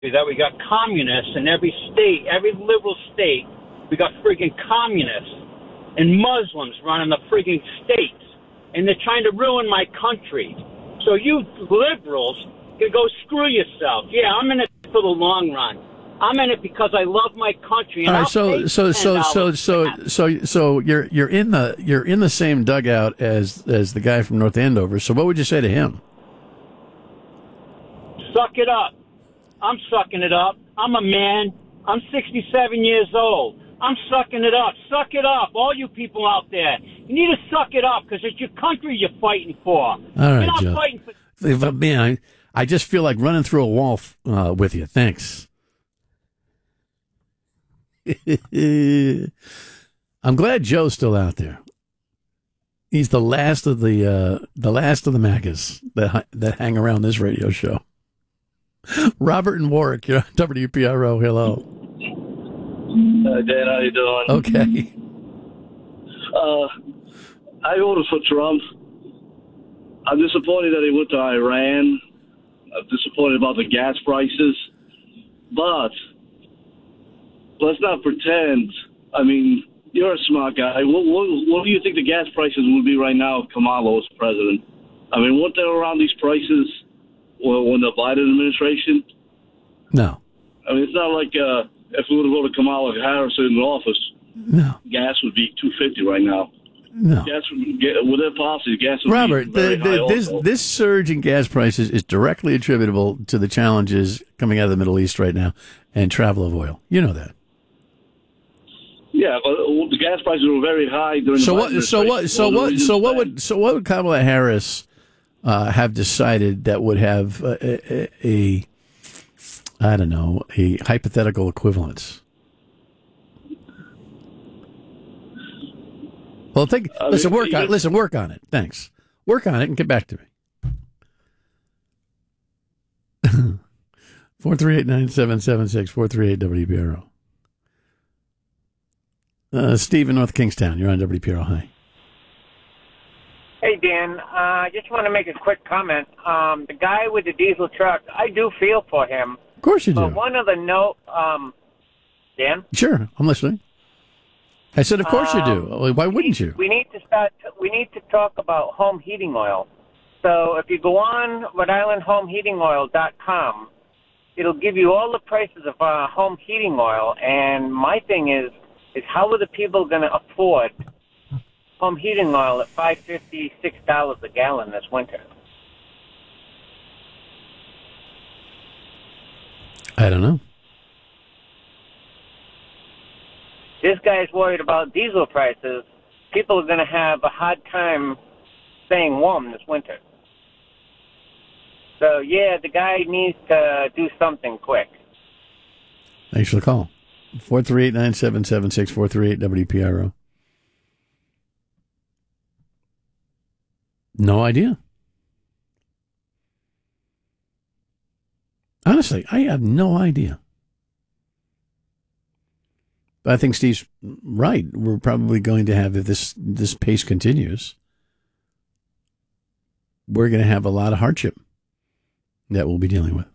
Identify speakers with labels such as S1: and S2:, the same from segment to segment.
S1: that we got communists in every state, every liberal state. We got friggin' communists and Muslims running the friggin' states, and they're trying to ruin my country. So you liberals can go screw yourself. Yeah, I'm in it for the long run. I'm in it because I love my country. And
S2: all right, so you're in the same dugout as the guy from North Andover. So what would you say to him?
S1: Suck it up. I'm sucking it up. I'm a man. I'm 67 years old. I'm sucking it up. Suck it up, all you people out there. You need to suck it up because it's your country you're fighting for.
S2: All right,
S1: you're not
S2: Joe.
S1: fighting for.
S2: Man, I just feel like running through a wall with you. Thanks. I'm glad Joe's still out there. He's the last of the MAGAs that hang around this radio show. Robert and Warwick, you're on WPRO. Hello.
S3: Hi, Dan. How you doing?
S2: Okay.
S3: I voted for Trump. I'm disappointed that he went to Iran. I'm disappointed about the gas prices. But let's not pretend. I mean, you're a smart guy. What do you think the gas prices would be right now if Kamala was president? I mean, weren't they around these prices when the Biden administration?
S2: No.
S3: I mean, it's not like if we would have voted Kamala Harris in office,
S2: no,
S3: gas would be $2.50 right now.
S2: No.
S3: Gas with their policies, gas would
S2: Robert,
S3: be very high also.
S2: this surge in gas prices is directly attributable to the challenges coming out of the Middle East right now and travel of oil. You know that.
S3: Yeah, but the gas prices were very high during the Biden administration.
S2: So what would Kamala Harris have decided that would have a hypothetical equivalence? Well, work on it. Thanks. Work on it and get back to me. 438-9776, 438-WPRO. Steve in North Kingstown, you're on WPRO. Hi.
S4: Hey, Dan. I just want to make a quick comment. The guy with the diesel truck, I do feel for him.
S2: Of course you do.
S4: But one of the Dan?
S2: Sure, I'm listening. I said, of course you do. Why wouldn't you?
S4: We need to talk about home heating oil. So if you go on Rhode-IslandHomeHeatingOil.com, it'll give you all the prices of home heating oil. And my thing is how are the people going to afford home heating oil at $5.50, $6 a gallon this winter?
S2: I don't know.
S4: This guy's worried about diesel prices. People are going to have a hard time staying warm this winter. So, yeah, the guy needs to do something quick.
S2: Thanks for the call. 438-9776, 438-WPRO. No idea. Honestly, I have no idea. But I think Steve's right. We're probably going to have, if this pace continues, we're going to have a lot of hardship that we'll be dealing with.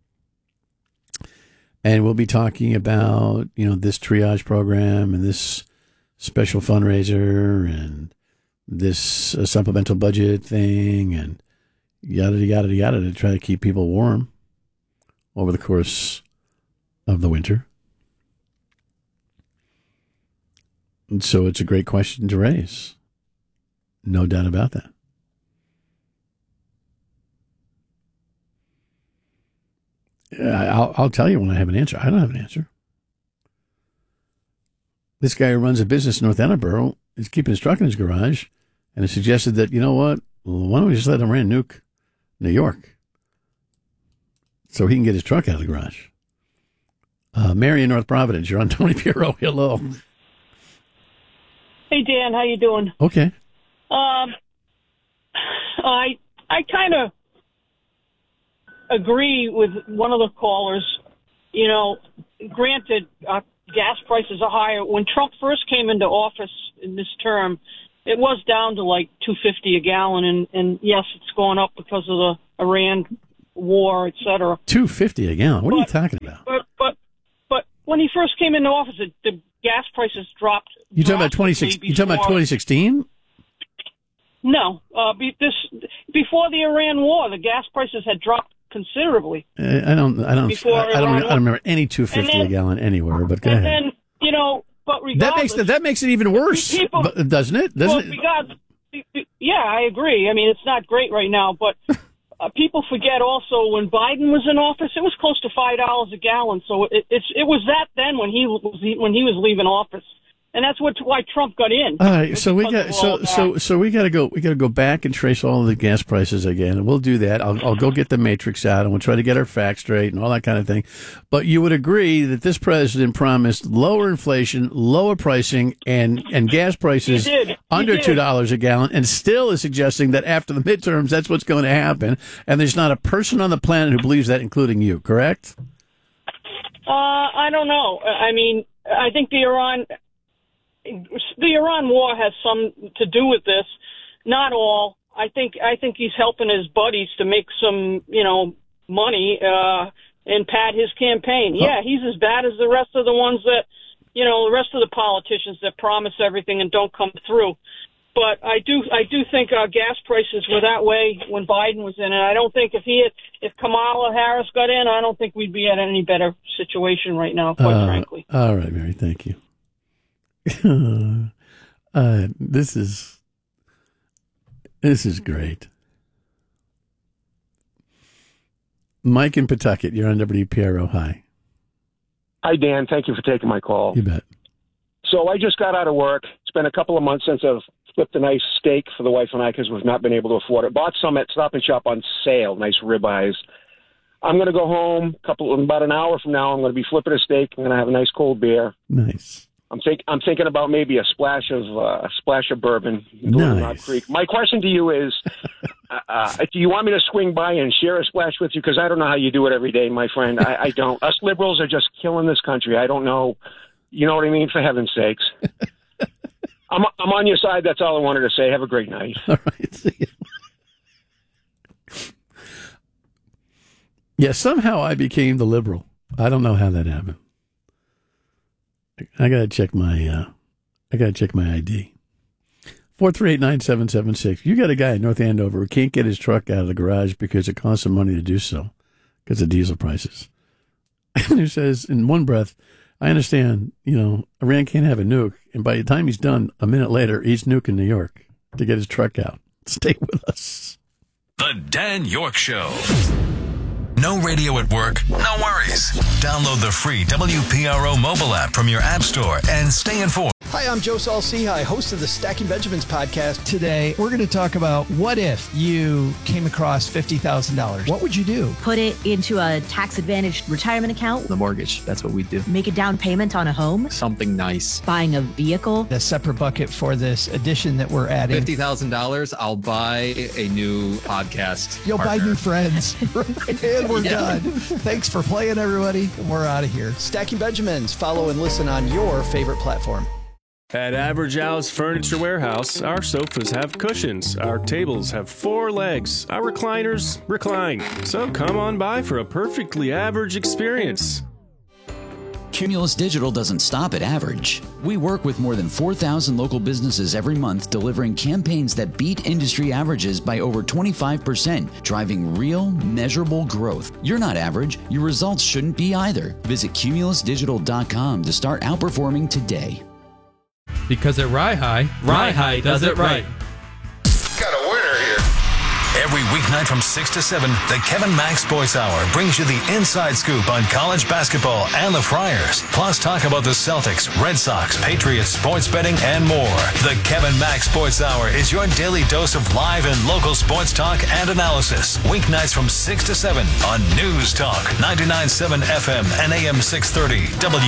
S2: And we'll be talking about, this triage program and this special fundraiser and this supplemental budget thing and yada, yada, yada to try to keep people warm over the course of the winter. And so it's a great question to raise. No doubt about that. I'll tell you when I have an answer. I don't have an answer. This guy who runs a business in North Attleboro is keeping his truck in his garage and has suggested that, you know what, why don't we just let Iran nuke New York so he can get his truck out of the garage? Mary in North Providence, you're on Tony Pierrot. Hello.
S5: Hey, Dan, how you doing?
S2: Okay.
S5: I kind of agree with one of the callers. Granted, gas prices are higher. When Trump first came into office in this term, it was down to like $2.50 a gallon, and yes, it's going up because of the Iran war, etc.
S2: $2.50 a gallon. What are you talking about?
S5: But when he first came into office, the gas prices dropped.
S2: You talking about 2016?
S5: No, before the Iran war, the gas prices had dropped considerably.
S2: I don't remember any $2.50 a gallon anywhere. But go ahead.
S5: And then, but regardless,
S2: that makes it even worse, doesn't it? Yeah, I agree. I mean, it's not great right now, but people forget also when Biden was in office, it was close to $5 a gallon. So it was that then when he was leaving office. And that's why Trump got in. All right, so we got to go back and trace all of the gas prices again, and we'll do that. I'll go get the matrix out, and we'll try to get our facts straight and all that kind of thing. But you would agree that this president promised lower inflation, lower pricing, and gas prices under $2 a gallon, and still is suggesting that after the midterms, that's what's going to happen. And there's not a person on the planet who believes that, including you. Correct?
S5: I don't know. I mean, I think the Iran war has some to do with this. Not all. I think he's helping his buddies to make some, money and pad his campaign. Yeah, he's as bad as the rest of the ones that, the rest of the politicians that promise everything and don't come through. But I do think our gas prices were that way when Biden was in, and I don't think if Kamala Harris got in, I don't think we'd be at any better situation right now, quite frankly.
S2: All right, Mary, thank you. This is great. Mike in Pawtucket, you're on WPRO. Hi.
S6: Hi, Dan. Thank you for taking my call.
S2: You bet.
S6: So I just got out of work. It's been a couple of months since I've flipped a nice steak for the wife and I because we've not been able to afford it. Bought some at Stop and Shop on sale, nice ribeyes. I'm going to go home about an hour from now. I'm going to be flipping a steak. I'm going to have a nice cold beer.
S2: Nice.
S6: I'm thinking about maybe a splash of bourbon.
S2: Nice.
S6: Creek. My question to you is, do you want me to swing by and share a splash with you? Because I don't know how you do it every day, my friend. I don't. Us liberals are just killing this country. I don't know. You know what I mean? For heaven's sakes. I'm on your side. That's all I wanted to say. Have a great night.
S2: All right. See you. Yeah, somehow I became the liberal. I don't know how that happened. I gotta check my ID. 438-9776. You got a guy in North Andover who can't get his truck out of the garage because it costs him money to do so because of diesel prices. And he says in one breath, I understand, Iran can't have a nuke. And by the time he's done, a minute later, he's nuking New York to get his truck out. Stay with us.
S7: The Dan York Show. No radio at work? No worries. Download the free WPRO mobile app from your app store and stay informed.
S8: Hi, I'm Joe Saul-Sehy, host of the Stacking Benjamins podcast.
S9: Today, we're going to talk about what if you came across $50,000? What would you do?
S10: Put it into a tax-advantaged retirement account.
S11: The mortgage, that's what we do.
S10: Make a down payment on a home.
S11: Something nice.
S10: Buying a vehicle.
S9: A separate bucket for this addition that we're adding.
S11: $50,000, I'll buy a new podcast.
S9: You'll
S11: partner.
S9: buy new friends. And we're done. Thanks for playing, everybody. We're out of here.
S8: Stacking Benjamins. Follow and listen on your favorite platform.
S12: At Average Al's Furniture Warehouse, our sofas have cushions, our tables have 4 legs, our recliners recline. So come on by for a perfectly average experience.
S13: Cumulus Digital doesn't stop at average. We work with more than 4,000 local businesses every month, delivering campaigns that beat industry averages by over 25%, driving real, measurable growth. You're not average. Your results shouldn't be either. Visit cumulusdigital.com to start outperforming today.
S14: Because at Rye does it right.
S7: Got a winner here. Every weeknight from 6 to 7, the Kevin Mack Sports Hour brings you the inside scoop on college basketball and the Friars. Plus talk about the Celtics, Red Sox, Patriots, sports betting, and more. The Kevin Mack Sports Hour is your daily dose of live and local sports talk and analysis. Weeknights from 6 to 7 on News Talk, 99.7 FM and AM 630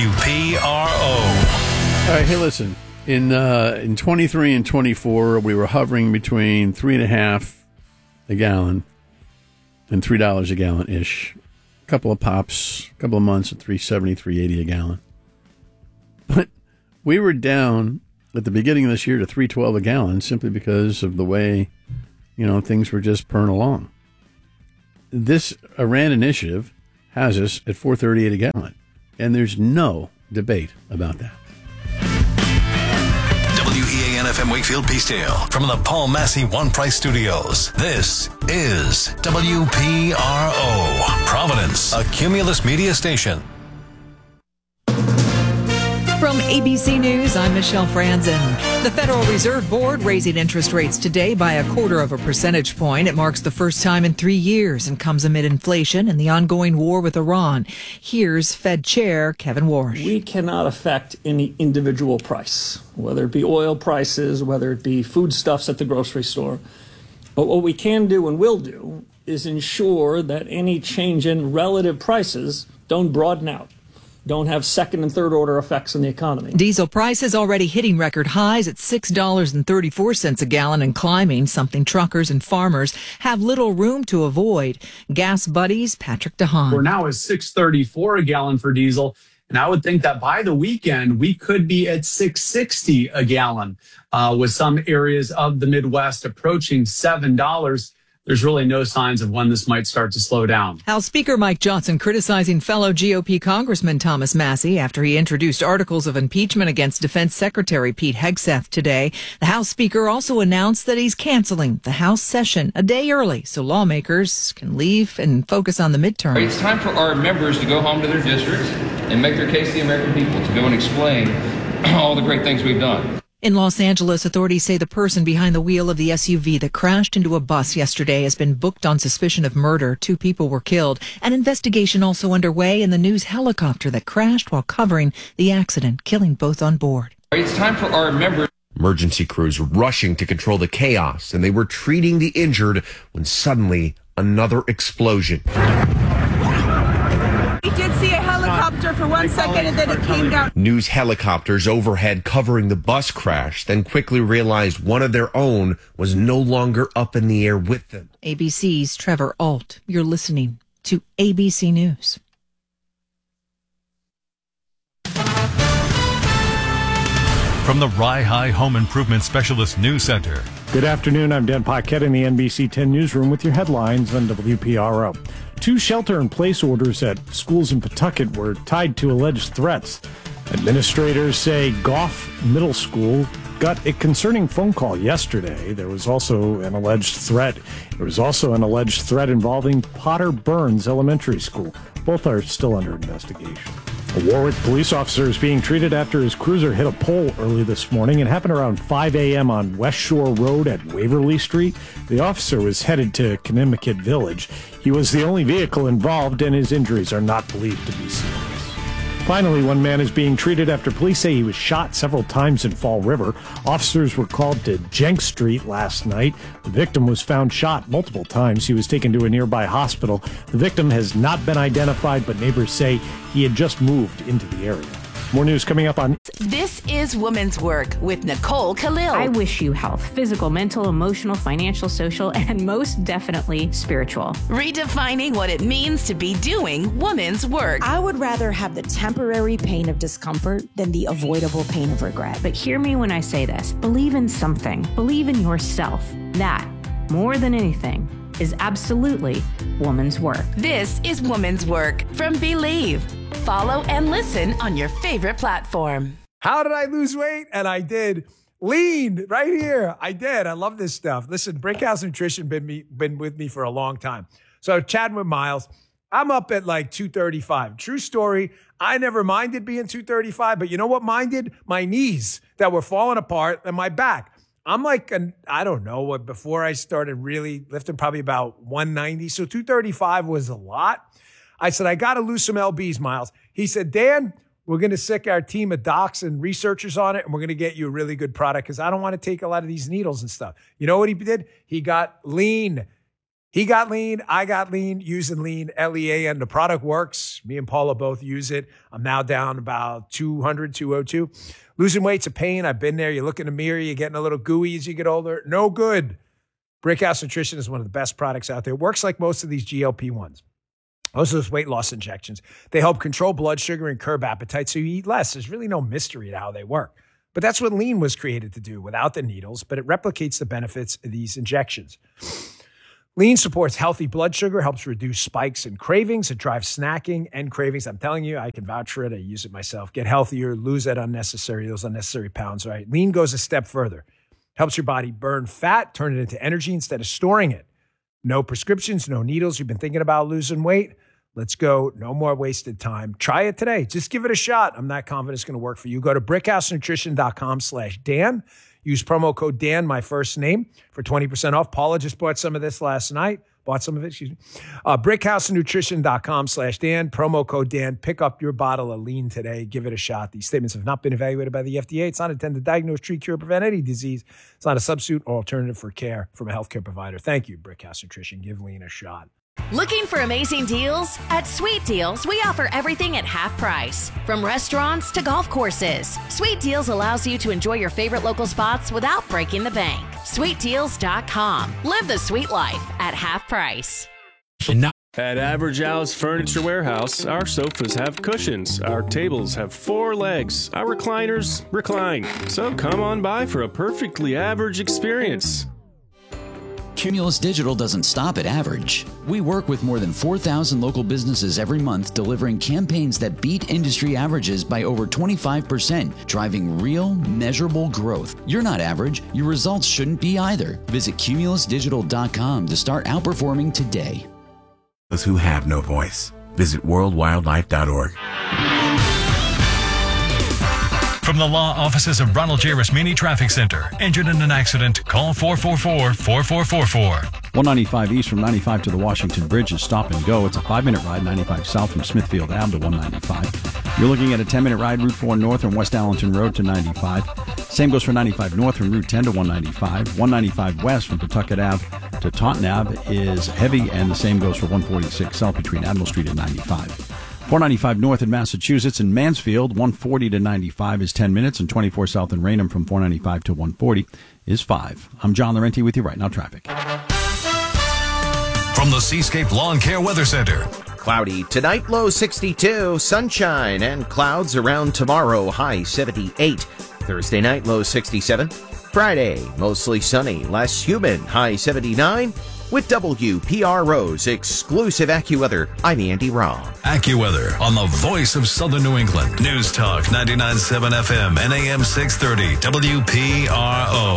S7: WPRO.
S2: All right, hey, listen. In 23 and 24, we were hovering between $3.50 a gallon and $3 a gallon ish. A couple of pops, a couple of months at $3.70, $3.80 a gallon. But we were down at the beginning of this year to $3.12 a gallon simply because of the way, things were just purring along. this Iran initiative has us at $4.38 a gallon, and there's no debate about that.
S7: WEAN FM Wakefield Peacedale from the Paul Massey One Price Studios. This is WPRO, Providence, a Cumulus media station.
S15: From ABC News, I'm Michelle Franzen. The Federal Reserve Board raising interest rates today by 0.25 percentage point. It marks the first time in 3 years and comes amid inflation and the ongoing war with Iran. Here's Fed Chair Kevin Warsh.
S16: We cannot affect any individual price, whether it be oil prices, whether it be foodstuffs at the grocery store. But what we can do and will do is ensure that any change in relative prices don't broaden out, don't have second and third order effects on the economy.
S15: Diesel prices already hitting record highs at $6.34 a gallon and climbing, something truckers and farmers have little room to avoid. Gas Buddies' Patrick DeHaan.
S17: We're now at $6.34 a gallon for diesel, and I would think that by the weekend we could be at $6.60 a gallon, with some areas of the Midwest approaching $7. There's really no signs of when this might start to slow down.
S15: House Speaker Mike Johnson criticizing fellow GOP Congressman Thomas Massey after he introduced articles of impeachment against Defense Secretary Pete Hegseth today. The House Speaker also announced that he's canceling the House session a day early so lawmakers can leave and focus on the midterm.
S18: It's time for our members to go home to their districts and make their case to the American people, to go and explain all the great things we've done.
S15: In Los Angeles, authorities say the person behind the wheel of the SUV that crashed into a bus yesterday has been booked on suspicion of murder. 2 people were killed. An investigation also underway in the news helicopter that crashed while covering the accident, killing both on board.
S18: It's time for our members.
S19: Emergency crews rushing to control the chaos, and they were treating the injured when suddenly another explosion.
S20: We did see a helicopter for 1 second and then it came down.
S19: News helicopters overhead covering the bus crash, then quickly realized one of their own was no longer up in the air with them.
S15: ABC's Trevor Ault. You're listening to ABC News.
S7: From the Rye High Home Improvement Specialist News Center.
S21: Good afternoon. I'm Dan Paquette in the NBC 10 newsroom with your headlines on WPRO. 2 shelter-in-place orders at schools in Pawtucket were tied to alleged threats. Administrators say Goff Middle School got a concerning phone call yesterday. There was also an alleged threat. There was also an alleged threat involving Potter Burns Elementary School. Both are still under investigation. A Warwick police officer is being treated after his cruiser hit a pole early this morning. It happened around 5 a.m. on West Shore Road at Waverly Street. The officer was headed to Connecticut Village. He was the only vehicle involved, and his injuries are not believed to be serious. Finally, one man is being treated after police say he was shot several times in Fall River. Officers were called to Jenks Street last night. The victim was found shot multiple times. He was taken to a nearby hospital. The victim has not been identified, but neighbors say he had just moved into the area. More news coming up on...
S22: This is Women's Work with Nicole Khalil.
S23: I wish you health, physical, mental, emotional, financial, social, and most definitely spiritual.
S22: Redefining what it means to be doing women's work.
S24: I would rather have the temporary pain of discomfort than the avoidable pain of regret.
S23: But hear me when I say this. Believe in something. Believe in yourself. That, more than anything, is absolutely woman's work.
S22: This is Woman's Work from Believe. Follow and listen on your favorite platform.
S25: How did I lose weight? And I did. Lean right here. I did. I love this stuff. Listen, Brickhouse Nutrition been with me for a long time. So chatting with Miles, I'm up at like 235. True story. I never minded being 235, but you know what minded? My knees that were falling apart and my back. I'm like, I don't know what, before I started really lifting, probably about 190. So 235 was a lot. I said, I got to lose some lbs, Miles. He said, Dan, we're going to sick our team of docs and researchers on it, and we're going to get you a really good product because I don't want to take a lot of these needles and stuff. You know what he did? He got lean. He got lean. I got lean, using lean, L-E-A-N. The product works. Me and Paula both use it. I'm now down about 200, 202. Losing weight's a pain. I've been there. You look in the mirror, you're getting a little gooey as you get older. No good. Brickhouse Nutrition is one of the best products out there. It works like most of these GLP-1s. Most of those weight loss injections. They help control blood sugar and curb appetite so you eat less. There's really no mystery to how they work. But that's what lean was created to do without the needles, but it replicates the benefits of these injections. Lean supports healthy blood sugar, helps reduce spikes and cravings. It drives snacking and cravings. I'm telling you, I can vouch for it. I use it myself. Get healthier, lose those unnecessary pounds, right? Lean goes a step further. Helps your body burn fat, turn it into energy instead of storing it. No prescriptions, no needles. You've been thinking about losing weight? Let's go. No more wasted time. Try it today. Just give it a shot. I'm not confident it's going to work for you. Go to brickhousenutrition.com/Dan. Use promo code Dan, my first name, for 20% off. Paula just bought some of this last night. brickhousenutrition.com/Dan. Promo code Dan. Pick up your bottle of Lean today. Give it a shot. These statements have not been evaluated by the FDA. It's not intended to diagnose, treat, cure, prevent any disease. It's not a substitute or alternative for care from a healthcare provider. Thank you, Brickhouse Nutrition. Give Lean a shot.
S22: Looking for amazing deals? At Sweet Deals, we offer everything at half price. From restaurants to golf courses, Sweet Deals allows you to enjoy your favorite local spots without breaking the bank. SweetDeals.com. Live the sweet life at half price.
S12: At Average Al's Furniture Warehouse, our sofas have cushions, our tables have 4 legs, our recliners recline. So come on by for a perfectly average experience.
S13: Cumulus Digital doesn't stop at average. We work with more than 4,000 local businesses every month, delivering campaigns that beat industry averages by over 25%, driving real, measurable growth. You're not average. Your results shouldn't be either. Visit cumulusdigital.com to start outperforming today.
S1: Those who have no voice. Visit worldwildlife.org.
S7: From the law offices of Ronald J. Rasmini Traffic Center. Injured in an accident? Call 444-4444.
S3: 195 east from 95 to the Washington Bridge is stop and go. It's a 5-minute ride, 95 south from Smithfield Ave to 195. You're looking at a 10-minute ride, Route 4 north from West Allenton Road to 95. Same goes for 95 north from Route 10 to 195. 195 west from Pawtucket Ave to Taunton Ave is heavy, and the same goes for 146 south between Admiral Street and 95. 495 north in Massachusetts and Mansfield, 140 to 95 is 10 minutes, and 24 south in Raynham from 495 to 140 is 5. I'm John Laurenti with you right now, traffic.
S7: From the Seascape Lawn Care Weather Center.
S4: Cloudy tonight, low 62, sunshine and clouds around tomorrow, high 78. Thursday night, low 67. Friday, mostly sunny, less humid, high 79. With WPRO's exclusive AccuWeather, I'm Andy Robb.
S7: AccuWeather on the voice of Southern New England. News Talk 99.7 FM and AM 630 WPRO.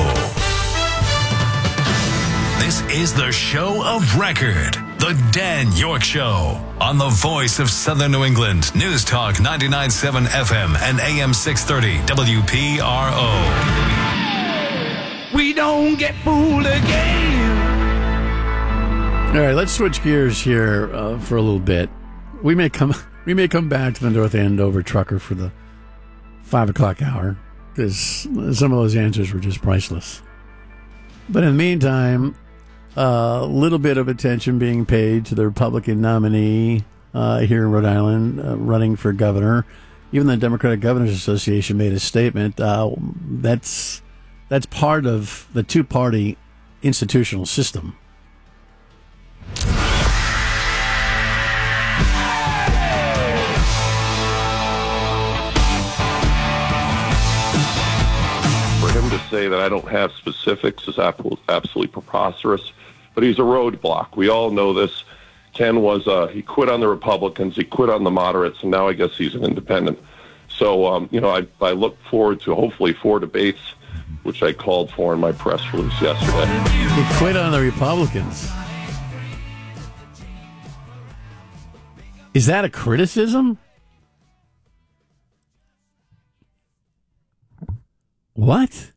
S7: This is the show of record. The Dan York Show on the voice of Southern New England. News Talk 99.7 FM and AM 630 WPRO.
S9: We don't get fooled again.
S2: All right, let's switch gears here for a little bit. We may come back to the North Andover trucker for the 5 o'clock hour because some of those answers were just priceless. But in the meantime, a little bit of attention being paid to the Republican nominee here in Rhode Island running for governor. Even the Democratic Governors Association made a statement. That's part of the two-party institutional system.
S5: For him to say that I don't have specifics is absolutely preposterous, but he's a roadblock. We all know this. Ken he quit on the Republicans, he quit on the moderates, and now I guess he's an independent. So, I look forward to hopefully 4 debates, which I called for in my press release yesterday.
S2: He quit on the Republicans. Is that a criticism? What?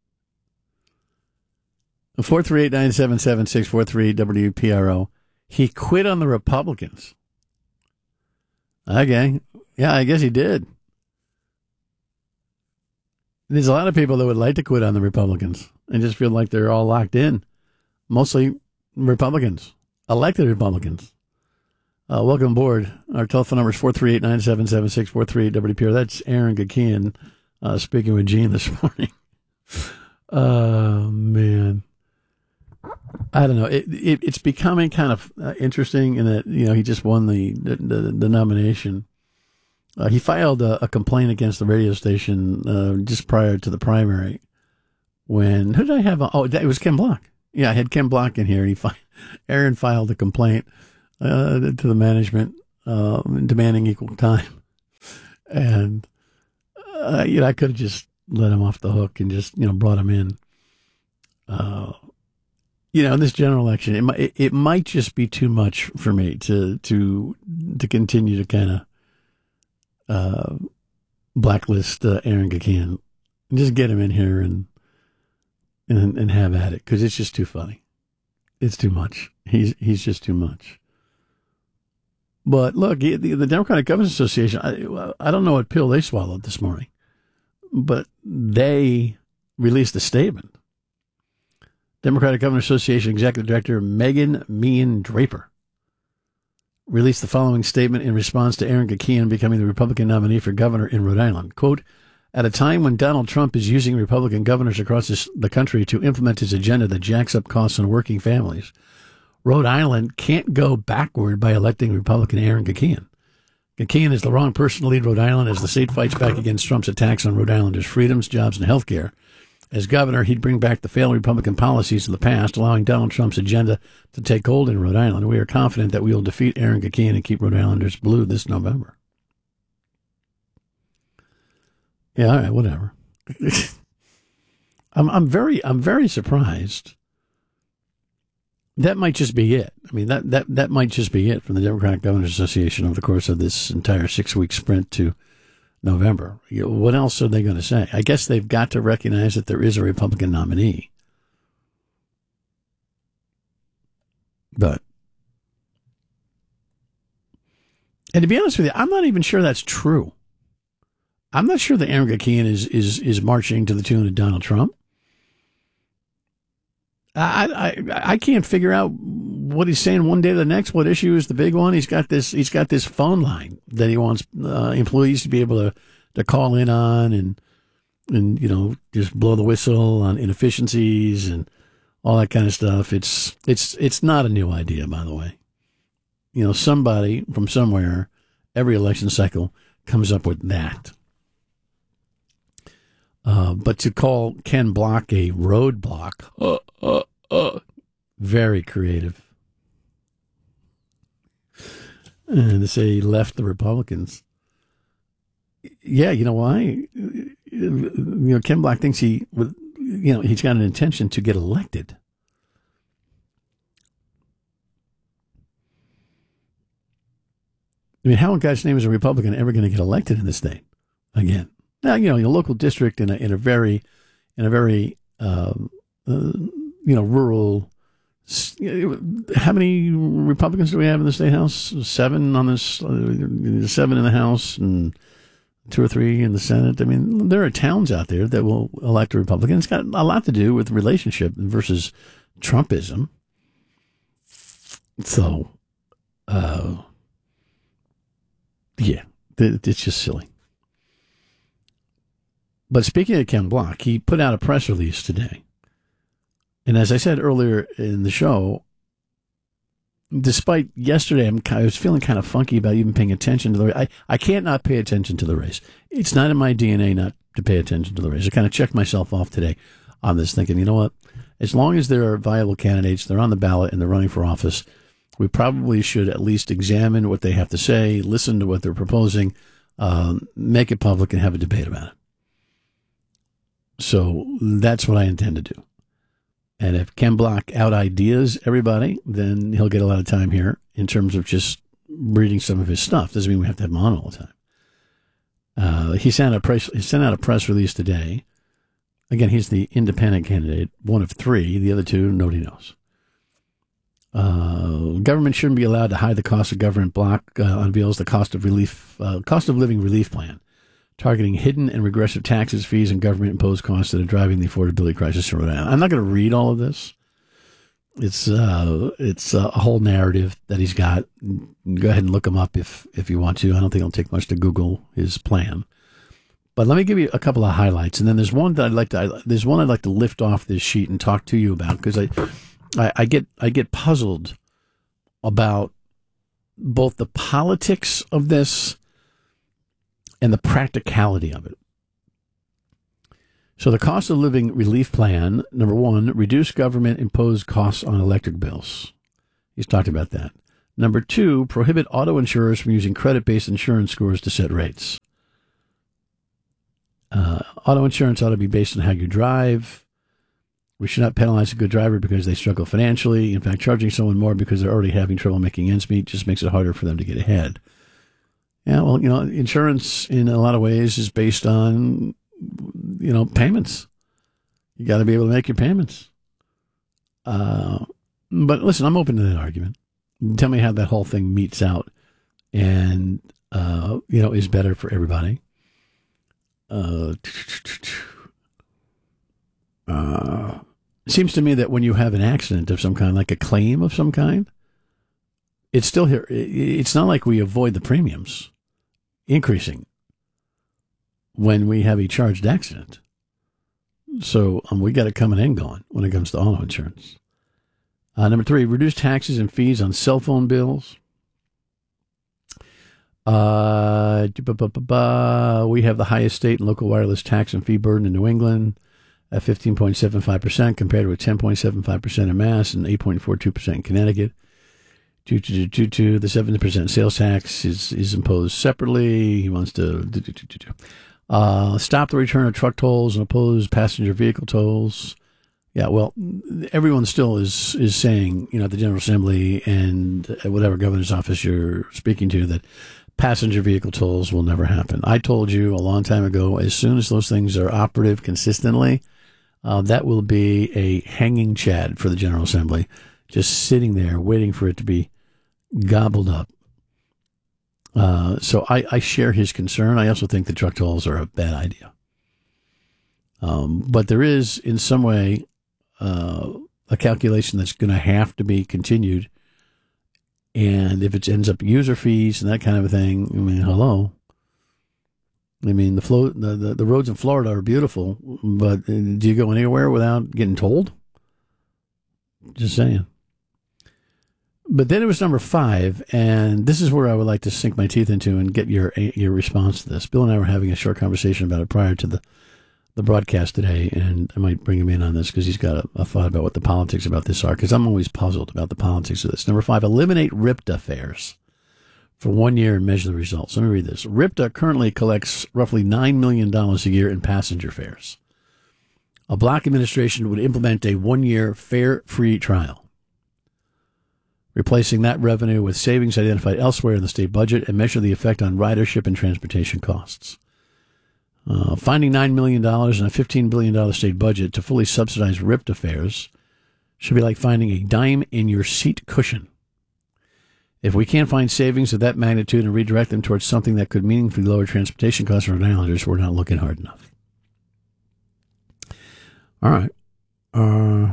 S2: 438-977-643 WPRO. He quit on the Republicans. Okay. Yeah, I guess he did. There's a lot of people that would like to quit on the Republicans and just feel like they're all locked in. Mostly Republicans, elected Republicans. Welcome aboard. Our telephone number is 438-977-643 WPRO. That's Aaron Gakian speaking with Gene this morning. Oh, man. I don't know. It's becoming kind of interesting in that, he just won the nomination. He filed a complaint against the radio station just prior to the primary. Who did I have? It was Ken Block. Yeah, I had Ken Block in here. And Aaron filed a complaint to the management demanding equal time. And, I could have just let him off the hook and just, brought him in. In this general election, it might just be too much for me to continue to kind of blacklist Aaron Gakian. Just get him in here and have at it, because it's just too funny. It's too much. He's just too much. But look, the Democratic Governors Association, I don't know what pill they swallowed this morning, but they released a statement. Democratic Governors Association Executive Director Megan Meehan Draper released the following statement in response to Aaron Gakian becoming the Republican nominee for governor in Rhode Island. Quote, at a time when Donald Trump is using Republican governors across the country to implement his agenda that jacks up costs on working families, Rhode Island can't go backward by electing Republican Aaron Gakian. Gakian is the wrong person to lead Rhode Island as the state fights back against Trump's attacks on Rhode Islanders' freedoms, jobs, and health care. As governor, he'd bring back the failed Republican policies of the past, allowing Donald Trump's agenda to take hold in Rhode Island. We are confident that we will defeat Aaron Gakian and keep Rhode Islanders blue this November. Yeah, all right, whatever. I'm very surprised. That might just be it. I mean, that might just be it from the Democratic Governors Association over the course of this entire 6-week sprint to November. What else are they going to say? I guess they've got to recognize that there is a Republican nominee. But, and to be honest with you, I'm not even sure that's true. I'm not sure that Aaron Gakian is marching to the tune of Donald Trump. I can't figure out what he's saying one day to the next. What issue is the big one? He's got this phone line that he wants employees to be able to call in on and just blow the whistle on inefficiencies and all that kind of stuff. It's not a new idea, by the way. Somebody from somewhere every election cycle comes up with that. But to call Ken Block a roadblock, very creative. And to say he left the Republicans. Yeah, you know why? Ken Block thinks he's got an intention to get elected. I mean, how in God's name is a Republican ever going to get elected in this state again? Now, in a local district in a very rural. How many Republicans do we have in the state house? 7 on this, 7 in the House and 2 or 3 in the Senate. I mean, there are towns out there that will elect a Republican. It's got a lot to do with relationship versus Trumpism. So, yeah, it's just silly. But speaking of Ken Block, he put out a press release today. And as I said earlier in the show, despite yesterday, I was feeling kind of funky about even paying attention to the race. I can't not pay attention to the race. It's not in my DNA not to pay attention to the race. I kind of checked myself off today on this, thinking, you know what? As long as there are viable candidates, they're on the ballot and they're running for office, we probably should at least examine what they have to say, listen to what they're proposing, make it public, and have a debate about it. So that's what I intend to do. And if Ken Block out ideas everybody, then he'll get a lot of time here in terms of just reading some of his stuff. Doesn't mean we have to have him on all the time. He sent out a press release today. Again, he's the independent candidate, one of 3. The other 2, nobody knows. Government shouldn't be allowed to hide the cost of government. Block unveils the cost of living relief plan, targeting hidden and regressive taxes, fees, and government-imposed costs that are driving the affordability crisis in Rhode Island. I'm not going to read all of this. It's a whole narrative that he's got. Go ahead and look him up if you want to. I don't think it'll take much to Google his plan. But let me give you a couple of highlights, and then there's one I'd like to lift off this sheet and talk to you about, because I get puzzled about both the politics of this and the practicality of it. So the cost of living relief plan, number 1, reduce government-imposed costs on electric bills. He's talked about that. Number 2, prohibit auto insurers from using credit-based insurance scores to set rates. Auto insurance ought to be based on how you drive. We should not penalize a good driver because they struggle financially. In fact, charging someone more because they're already having trouble making ends meet just makes it harder for them to get ahead. Yeah, well, insurance in a lot of ways is based on, payments. You got to be able to make your payments. But listen, I'm open to that argument. Tell me how that whole thing meets out and, is better for everybody. It seems to me that when you have an accident of some kind, like a claim of some kind, it's still here. It's not like we avoid the premiums increasing when we have a charged accident. So we got it coming and going when it comes to auto insurance. Number 3, reduce taxes and fees on cell phone bills. We have the highest state and local wireless tax and fee burden in New England at 15.75% compared with 10.75% in Mass and 8.42% in Connecticut. Due to the 7% sales tax is imposed separately. He wants to stop the return of truck tolls and oppose passenger vehicle tolls. Yeah, well, everyone still is saying, at the General Assembly and whatever governor's office you're speaking to, that passenger vehicle tolls will never happen. I told you a long time ago, as soon as those things are operative consistently, that will be a hanging chad for the General Assembly, just sitting there waiting for it to be gobbled up. So I share his concern. I also think the truck tolls are a bad idea. But there is, in some way, a calculation that's going to have to be continued. And if it ends up user fees and that kind of a thing, hello. The roads in Florida are beautiful, but do you go anywhere without getting tolled? Just saying. But then it was number 5, and this is where I would like to sink my teeth into and get your response to this. Bill and I were having a short conversation about it prior to the broadcast today, and I might bring him in on this because he's got a thought about what the politics about this are, because I'm always puzzled about the politics of this. Number 5, eliminate RIPTA fares for 1 year and measure the results. Let me read this. RIPTA currently collects roughly $9 million a year in passenger fares. A Block administration would implement a 1-year fare-free trial, replacing that revenue with savings identified elsewhere in the state budget, and measure the effect on ridership and transportation costs. Finding $9 million in a $15 billion state budget to fully subsidize RIPTA fares should be like finding a dime in your seat cushion. If we can't find savings of that magnitude and redirect them towards something that could meaningfully lower transportation costs for Rhode Islanders, we're not looking hard enough. All right. I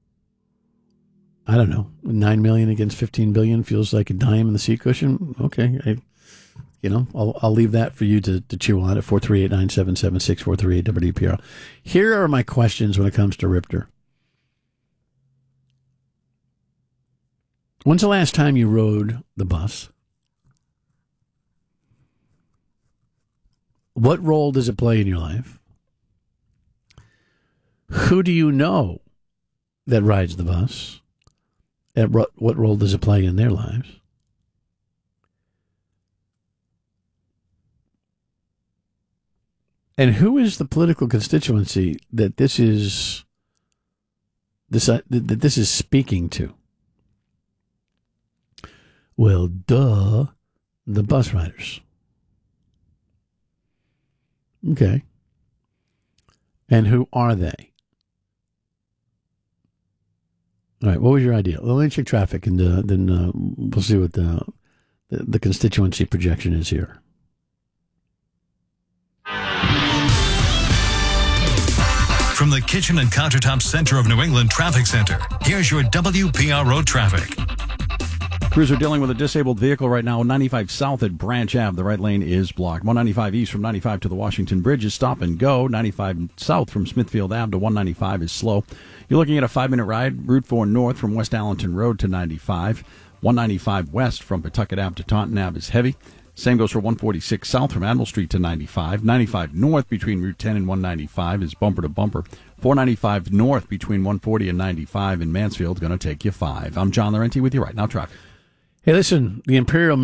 S2: don't know. 9 million against 15 billion feels like a dime in the seat cushion. Okay. I'll leave that for you to chew on at 438-9776, 438-WPR. Here are my questions when it comes to RIPTA. When's the last time you rode the bus? What role does it play in your life? Who do you know that rides the bus? And what role does it play in their lives? And who is the political constituency that this is speaking to? Well, the bus riders. Okay. And who are they? All right, what was your idea? Well, let me check traffic, and then we'll see what the constituency projection is here.
S7: From the Kitchen and Countertop Center of New England Traffic Center, here's your WPRO traffic.
S3: Crews are dealing with a disabled vehicle right now. 95 south at Branch Ave. The right lane is blocked. 195 east from 95 to the Washington Bridge is stop and go. 95 south from Smithfield Ave to 195 is slow. You're looking at a 5-minute ride. Route 4 north from West Allenton Road to 95. 195 west from Pawtucket Ave to Taunton Ave is heavy. Same goes for 146 south from Admiral Street to 95. 95 north between Route 10 and 195 is bumper to bumper. 495 north between 140 and 95 in Mansfield going to take you 5. I'm John Laurenti with you right now, traffic.
S2: Hey, listen, the Imperial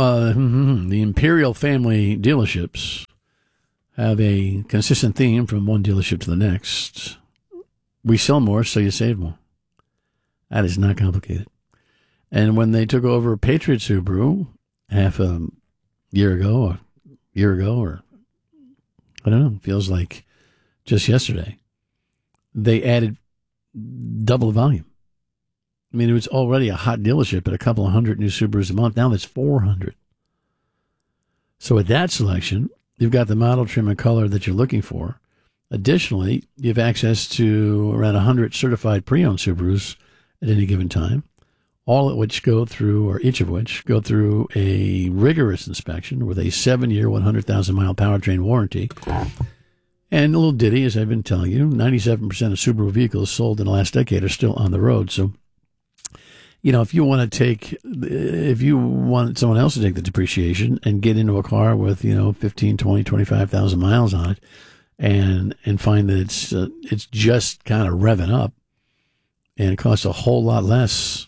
S2: family dealerships have a consistent theme from one dealership to the next. We sell more, so you save more. That is not complicated. And when they took over Patriot Subaru half a year ago, or I don't know, feels like just yesterday, they added double the volume. I mean, it was already a hot dealership at a couple of hundred new Subarus a month. Now there's 400. So with that selection, you've got the model, trim, and color that you're looking for. Additionally, you have access to around 100 certified pre-owned Subarus at any given time, all of which go through, or each of which go through a rigorous inspection with a 7-year, 100,000-mile powertrain warranty. And a little ditty, as I've been telling you, 97% of Subaru vehicles sold in the last decade are still on the road. So, you know, if you want someone else to take the depreciation and get into a car with, 15, 20, 25,000 miles on it and find that it's just kind of revving up and it costs a whole lot less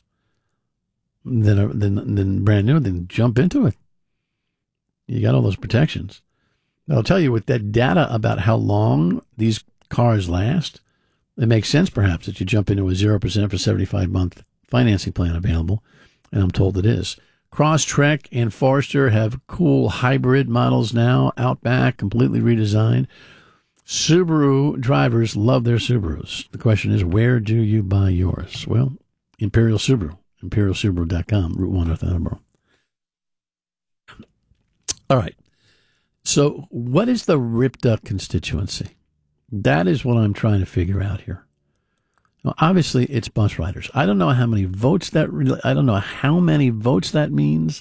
S2: than brand new, then jump into it. You got all those protections. I'll tell you, with that data about how long these cars last, it makes sense perhaps that you jump into a 0% for 75-month financing plan available, and I'm told it is. Crosstrek and Forester have cool hybrid models now, Outback, completely redesigned. Subaru drivers love their Subarus. The question is, where do you buy yours? Well, Imperial Subaru. ImperialSubaru.com, Route 1 North Attleboro. All right. So what is the ripped up constituency? That is what I'm trying to figure out here. Now, obviously, it's bus riders. I don't know how many votes that means.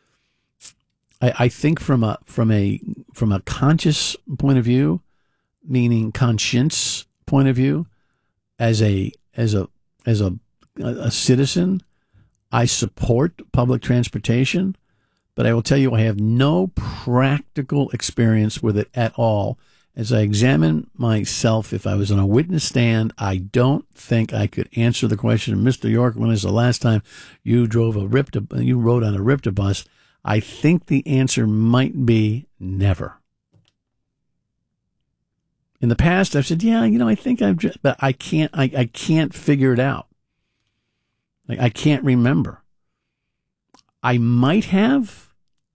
S2: I think from a conscious point of view, meaning conscience point of view, as a citizen, I support public transportation, but I will tell you I have no practical experience with it at all. As I examine myself, if I was on a witness stand, I don't think I could answer the question, Mr. York, when is the last time you rode on a RIPTA bus? I think the answer might be never. In the past, I've said, yeah, I think but I can't figure it out. I can't remember. I might have,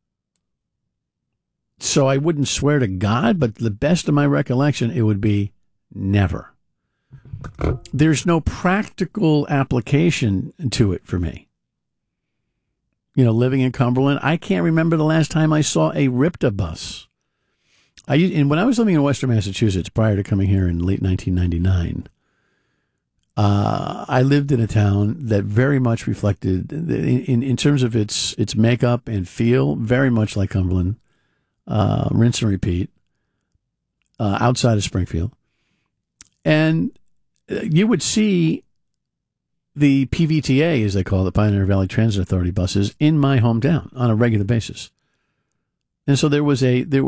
S2: so I wouldn't swear to God, but the best of my recollection, it would be never. There's no practical application to it for me. Living in Cumberland, I can't remember the last time I saw a RIPTA bus. And when I was living in Western Massachusetts prior to coming here in late 1999, I lived in a town that very much reflected, in terms of its makeup and feel, very much like Cumberland, rinse and repeat, outside of Springfield. And you would see the PVTA, as they call it, the Pioneer Valley Transit Authority buses, in my hometown on a regular basis. And so there were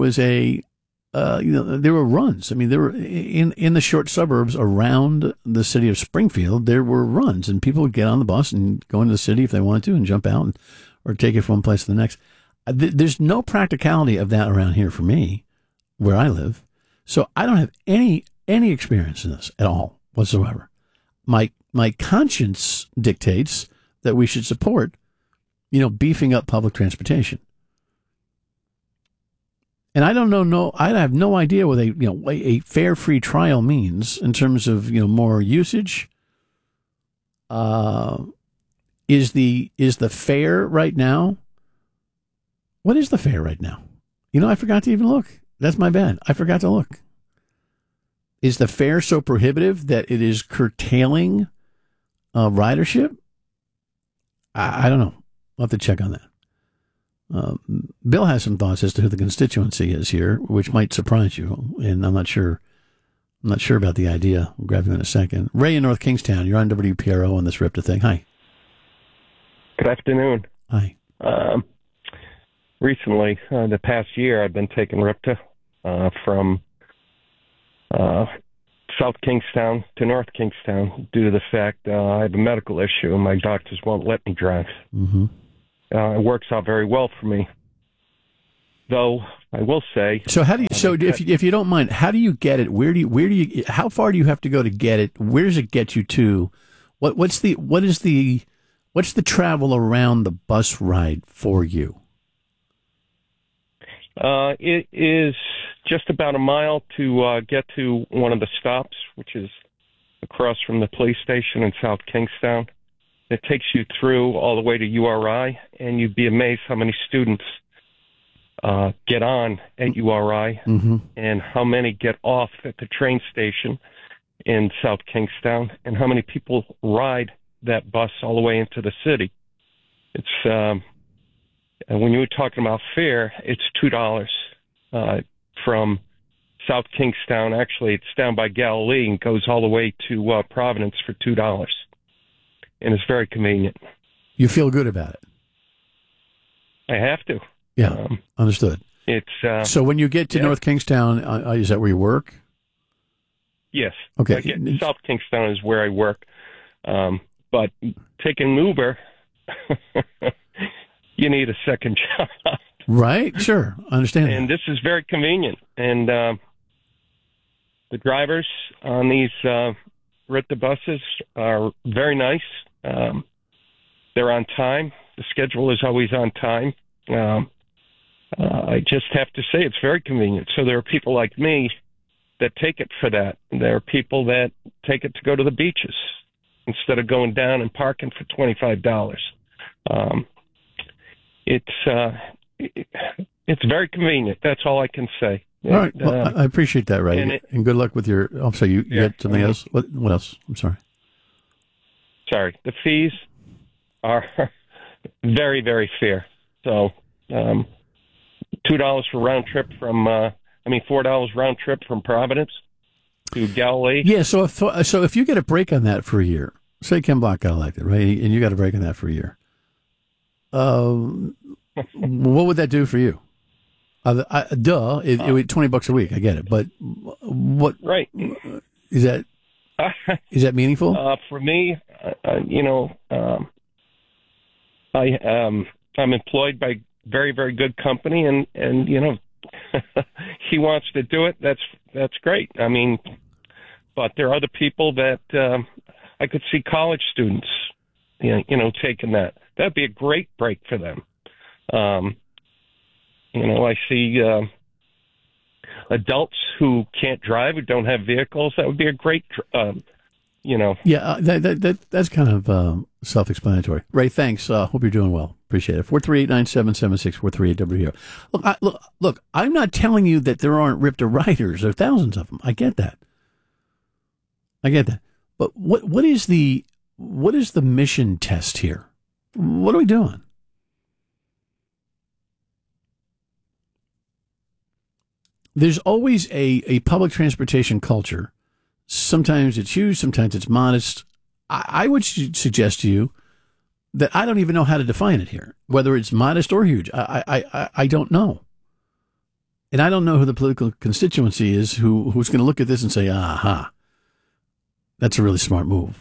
S2: runs. I mean, there were in the short suburbs around the city of Springfield, there were runs, and people would get on the bus and go into the city if they wanted to and jump out or take it from one place to the next. There's no practicality of that around here for me, where I live. So I don't have any experience in this at all whatsoever. My conscience dictates that we should support, beefing up public transportation. And I don't know. I have no idea what a fare free trial means in terms of more usage. Is the fare right now? What is the fare right now? I forgot to even look. That's my bad. I forgot to look. Is the fare so prohibitive that it is curtailing ridership? I don't know. I'll have to check on that. Bill has some thoughts as to who the constituency is here, which might surprise you, and I'm not sure about the idea. We'll grab you in a second. Ray in North Kingstown, you're on WPRO on this RIPTA thing. Hi.
S6: Good afternoon.
S2: Hi.
S6: recently, the past year, I've been taking Ripta from South Kingstown to North Kingstown due to the fact I have a medical issue and my doctors won't let me drive.
S2: Mm-hmm.
S6: It works out very well for me. Though I will say,
S2: so how do you? So if you don't mind, how do you get it? Where do you? How far do you have to go to get it? Where does it get you to? What's the travel around the bus ride for you?
S6: It is just about a mile to get to one of the stops, which is across from the police station in South Kingstown. It takes you through all the way to URI, and you'd be amazed how many students get on at URI and how many get off at the train station in South Kingstown and how many people ride that bus all the way into the city. It's and when you were talking about fare, it's $2 from South Kingstown. Actually, it's down by Galilee and goes all the way to Providence for $2. And it's very convenient.
S2: You feel good about it?
S6: I have to.
S2: Yeah, understood.
S6: It's
S2: so when you get to North Kingstown, is that where you work?
S6: Yes.
S2: Okay.
S6: South Kingstown is where I work. But taking Uber, you need a second job.
S2: Right, sure. I understand.
S6: And this is very convenient. And the drivers on these Ripta buses are very nice. They're on time. The schedule is always on time. I just have to say it's very convenient. So there are people like me that take it for that. There are people that take it to go to the beaches instead of going down and parking for $25. It's very convenient. That's all I can say.
S2: All right. Well, I appreciate that, Ray. And good luck with your... I'm sorry, you had something else? What else? I'm sorry.
S6: Sorry. The fees are very, very fair. So $2 for round trip from... $4 round trip from Providence to Galilee.
S2: Yeah, so if you get a break on that for a year, say Ken Block got elected, right, and you got a break on that for a year, what would that do for you? It would $20 a week. I get it, but what? Right? Is that meaningful?
S6: For me, I'm employed by very, very good company, and he wants to do it. That's great. I mean, but there are other people that I could see college students, taking that. That'd be a great break for them. I see adults who can't drive, who don't have vehicles. That would be a great,
S2: Yeah, that's kind of self-explanatory. Ray, thanks. Hope you're doing well. Appreciate it. 438-9776, 438-WHERE. Look, I'm not telling you that there aren't Ripta riders. There are thousands of them. I get that. But what is the mission test here? What are we doing? There's always a public transportation culture. Sometimes it's huge, sometimes it's modest. I would suggest to you that I don't even know how to define it here, whether it's modest or huge. I don't know. And I don't know who the political constituency is who's going to look at this and say, aha, that's a really smart move.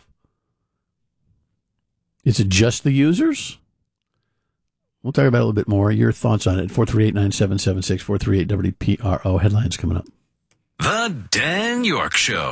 S2: Is it just the users? We'll talk about it a little bit more. Your thoughts on it. 438-9776, 438-WPRO. Headlines coming up.
S7: The Dan York Show.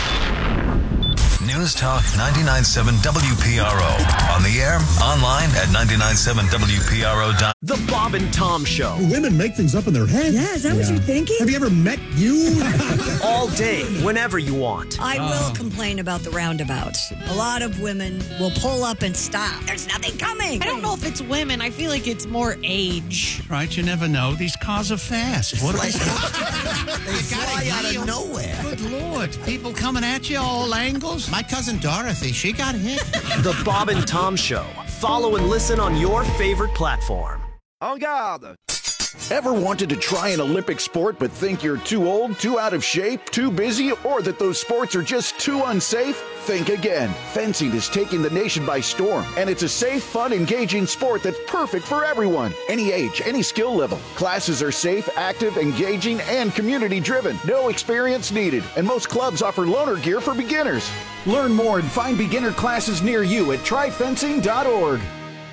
S7: News Talk 99.7 WPRO. On the air, online at 99.7WPRO.
S8: The Bob and Tom Show.
S10: Women make things up in their head.
S11: Yeah, is that what you're thinking?
S10: Have you ever met you?
S8: All day, whenever you want.
S11: I will complain about the roundabouts. A lot of women will pull up and stop. There's nothing coming.
S14: I don't know if it's women. I feel like it's more age.
S26: Right, you never know. These cars are fast. What
S10: They fly out of nowhere.
S26: Good Lord. People coming at you all angles. My cousin Dorothy, she got hit.
S8: The Bob and Tom Show. Follow and listen on your favorite platform.
S10: En garde!
S15: Ever wanted to try an Olympic sport but think you're too old, too out of shape, too busy, or that those sports are just too unsafe? Think again. Fencing is taking the nation by storm, and it's a safe, fun, engaging sport that's perfect for everyone. Any age, any skill level. Classes are safe, active, engaging, and community-driven. No experience needed, and most clubs offer loaner gear for beginners. Learn more and find beginner classes near you at tryfencing.org.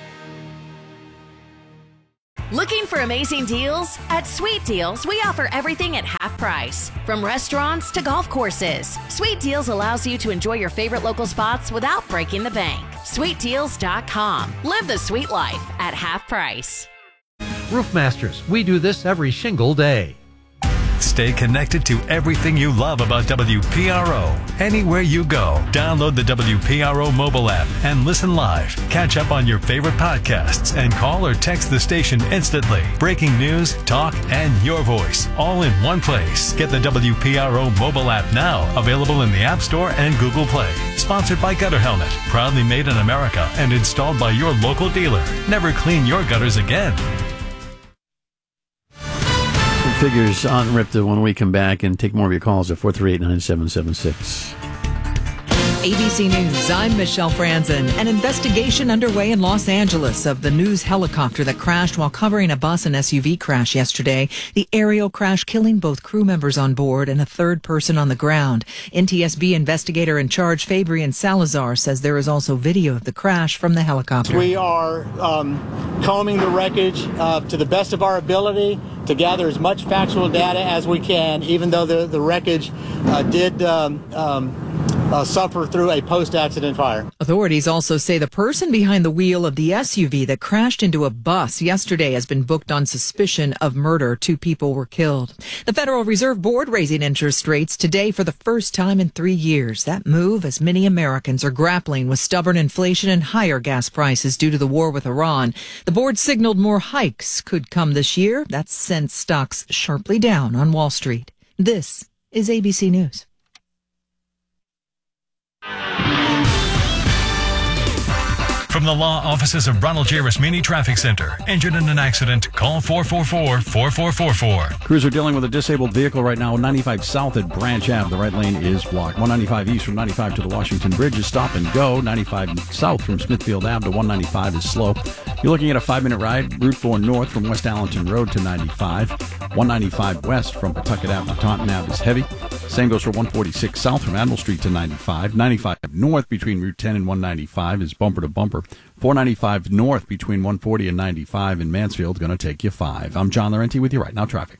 S22: Looking for amazing deals? At Sweet Deals, we offer everything at half price. From restaurants to golf courses, Sweet Deals allows you to enjoy your favorite local spots without breaking the bank. SweetDeals.com. Live the sweet life at half price.
S16: Roofmasters, we do this every shingle day.
S7: Stay connected to everything you love about WPRO. Anywhere you go, download the WPRO mobile app and listen live. Catch up on your favorite podcasts and call or text the station instantly. Breaking news, talk, and your voice all in one place. Get the WPRO mobile app now, available in the App Store and Google Play. Sponsored by Gutter Helmet, proudly made in America and installed by your local dealer. Never clean your gutters again.
S2: Figures on Ripta when we come back and take more of your calls at 438-9776.
S17: ABC News, I'm Michelle Franzen. An investigation underway in Los Angeles of the news helicopter that crashed while covering a bus and SUV crash yesterday. The aerial crash killing both crew members on board and a third person on the ground. NTSB investigator in charge Fabian Salazar says there is also video of the crash from the helicopter.
S18: We are combing the wreckage to the best of our ability to gather as much factual data as we can, even though the wreckage did suffer through a post-accident fire.
S17: Authorities also say the person behind the wheel of the SUV that crashed into a bus yesterday has been booked on suspicion of murder. 2 people were killed. The Federal Reserve Board raising interest rates today for the first time in 3 years. That move as many Americans are grappling with stubborn inflation and higher gas prices due to the war with Iran. The board signaled more hikes could come this year. That sent stocks sharply down on Wall Street. This is ABC News.
S7: From the law offices of Ronald J. Rasmini Traffic Center. Injured in an accident? Call 444-4444.
S3: Crews are dealing with a disabled vehicle right now. 95 south at Branch Ave. The right lane is blocked. 195 east from 95 to the Washington Bridge is stop and go. 95 south from Smithfield Ave to 195 is slow. You're looking at a 5-minute ride. Route 4 north from West Allenton Road to 95. 195 west from Pawtucket Ave to Taunton Ave is heavy. Same goes for 146 south from Admiral Street to 95. 95 north between Route 10 and 195 is bumper to bumper. 495 north between 140 and 95 in Mansfield, going to take you 5. I'm John Laurenti with you right now. Traffic.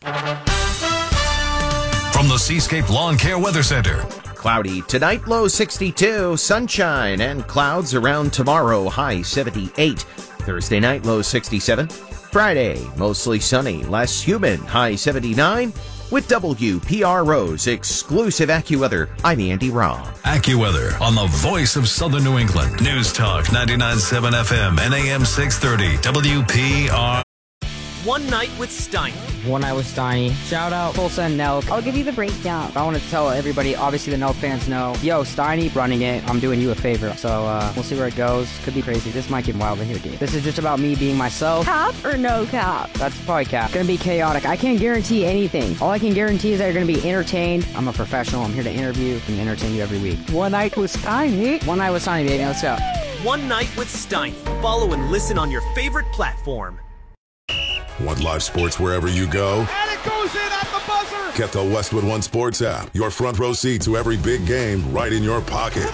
S7: From the Seascape Lawn Care Weather Center.
S4: Cloudy tonight, low 62. Sunshine and clouds around tomorrow, high 78. Thursday night, low 67. Friday, mostly sunny, less humid, high 79. With WPRO's exclusive AccuWeather, I'm Andy Robb.
S7: AccuWeather on the voice of Southern New England. News Talk 99.7 FM and AM 630 WPR.
S8: One Night with Steiny.
S19: One Night with Steiny. Shout out Tulsa and Nelk. I'll give you the breakdown. I want to tell everybody, obviously the Nelk fans know, yo, Steiny running it. I'm doing you a favor. So we'll see where it goes. Could be crazy. This might get wild in here, dude. This is just about me being myself.
S20: Cap or no cap?
S19: That's probably cap. Gonna be chaotic. I can't guarantee anything. All I can guarantee is that you're gonna be entertained. I'm a professional. I'm here to interview and entertain you every week.
S20: One Night with Steiny.
S19: One Night with Steiny, baby. Let's go.
S8: One Night with Steiny. Follow and listen on your favorite platform.
S27: Want live sports wherever you go?
S28: And it goes in at the buzzer!
S27: Get the Westwood One Sports app. Your front row seat to every big game right in your pocket.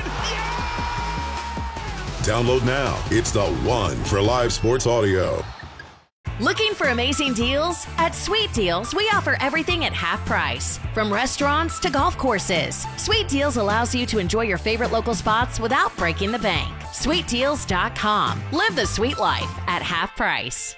S27: Download now. It's the one for live sports audio.
S22: Looking for amazing deals? At Sweet Deals, we offer everything at half price. From restaurants to golf courses, Sweet Deals allows you to enjoy your favorite local spots without breaking the bank. SweetDeals.com. Live the sweet life at half price.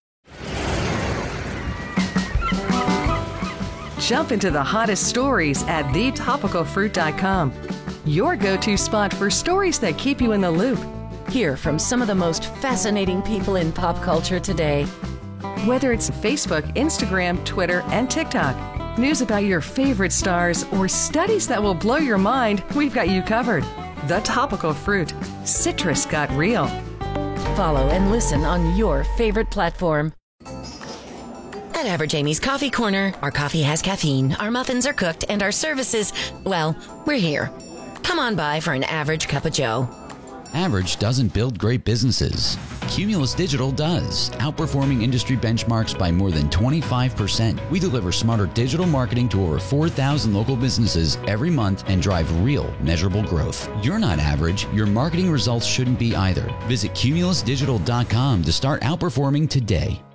S29: Jump into the hottest stories at thetopicalfruit.com. Your go-to spot for stories that keep you in the loop. Hear from some of the most fascinating people in pop culture today. Whether it's Facebook, Instagram, Twitter, and TikTok, news about your favorite stars, or studies that will blow your mind, we've got you covered. The Topical Fruit. Citrus got real. Follow and listen on your favorite platform.
S1: At Average Amy's Coffee Corner, our coffee has caffeine, our muffins are cooked, and our services, well, we're here. Come on by for an average cup of joe.
S5: Average doesn't build great businesses. Cumulus Digital does, outperforming industry benchmarks by more than 25%. We deliver smarter digital marketing to over 4,000 local businesses every month and drive real, measurable growth. You're not average. Your marketing results shouldn't be either. Visit cumulusdigital.com to start outperforming today.